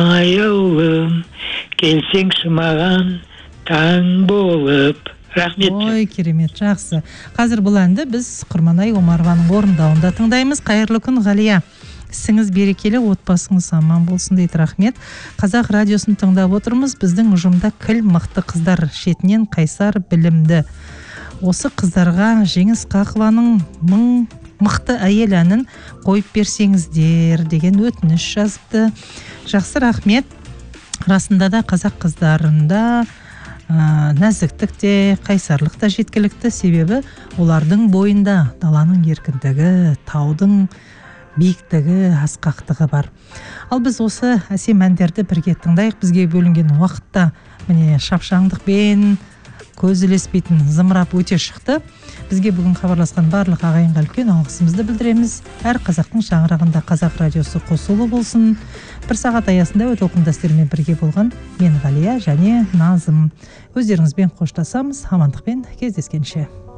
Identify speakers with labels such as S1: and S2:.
S1: аяулым, келсеңші маған таң болып. Рахмет.
S2: Ой, керемет, жақсы. Қазір бұл әнді біз Құрманай Омарованың орындауында тыңдаймыз. Қайырлы күн, Ғалия. Ісіңіз берекелі, отбасыңыз аман болсын дейді. Рахмет. Қазақ радиосын тыңдап отырмыз. Біздің ұжымда кіл мықты қыздар, шетінен қайсар, білімді. Осы қыздарға Жеңіс Қақыланың мықты әйел әнін қойып берсеңіздер деген өтініш жазыпты. Жақсы, рахмет. Расында да қазақ қыздарында нәзіктік те, қайсарлық та жеткілікті, себебі олардың бойында даланың еркіндігі, таудың биіктігі, асқақтығы бар. Ал біз осы әсем әндерді бірге тыңдайық. Бізге бөлінген уақытта міне шапшаңдықпен көз ілеспейтін зымырап өте шықты. Бізге бүгін хабарласқан барлық ағайынға үлкен алғысымызды білдіреміз. Әр қазақтың шаңырағында Қазақ радиосы қосулы болсын. Бір сағат аясында өте оқымдастермен бірге болған мен Ғалия және Назым. Өздеріңізбен қоштасамыз. Амандықпен кездескенше.